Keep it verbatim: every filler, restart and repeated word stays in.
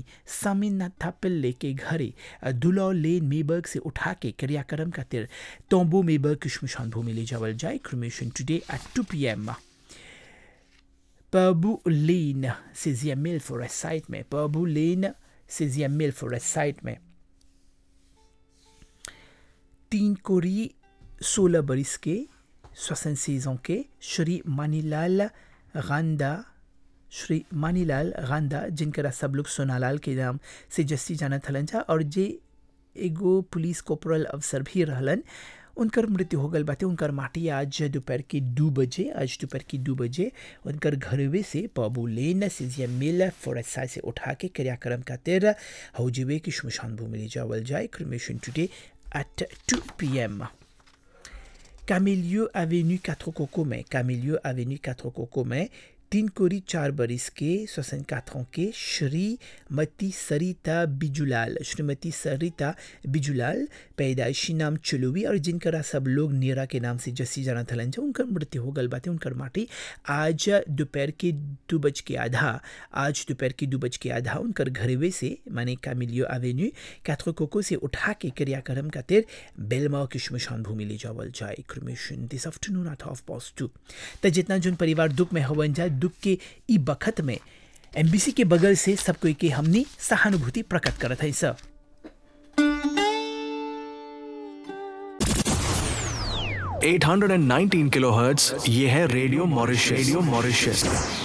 सामिना थापिल्ले के घरे दुलौ लेन मेबर्ग से उठा के क्रियाक्रम खातिर तोम्बो मेबर्ग की श्मशान भूमि ले जावल जाए. Cremation today at two p.m. Purbu Lane, seizième mille Forest Site में Purbu Lane, seizième mille Forest Site में तीन कोरी सोलह बरिस के soixante-seize ans के श्री मानीलाल गांधा श्री मानीलाल गांधा जिनकरा सब लोग सोनालाल के नाम से जस्ती जाना थलन जा और जे एगो पुलिस कोपरल अफसर भी रहलन. उनकर मृत्यु हो गल बाटे. उनकर माटी आज दोपहर के दो बजे आज दोपहर के दो बजे उनकर घरवे से पबू लेन सिजिया मिल फॉरेस्ट साइड से उठा के क्रियाक्रम खातिर हौजीवे की श्मशान भूमि ले जावल जाए. Cremation today at two p.m. Camilio Avenue quatre Coco में Camilio Avenue quatre Coco में तीन कोरी चार बरिस के soixante-quatre ans के श्रीमती सरिता बिजुलाल श्रीमती सरिता बिजुलाल पैदाइशी नाम चुलुवी और जिनकरा सब लोग नीरा के नाम से जस्सी जाना थलन जो उनकर मृत्यु हो गल बाटे. उनकर माटी आज दोपहर के दो बज के आधा आज दोपहर के दो बज के आधा उनकर घरवे से माने कामिलियो एवेन्यू quatre कोको से उठा के क्रियाक्रम खातिर बेलमाओ की श्मशान भूमि ले जावल जाए. Cremation this afternoon at half past two. त जितना जोन परिवार दुख में हवन जाए दुख के ई बखत में एमबीसी के बगल से सब कोई के हमनी सहानुभूति प्रकट करत है. सर आठ सौ उन्नीस किलोहर्ट्ज ये है रेडियो मॉरिशस रेडियो मॉरिशस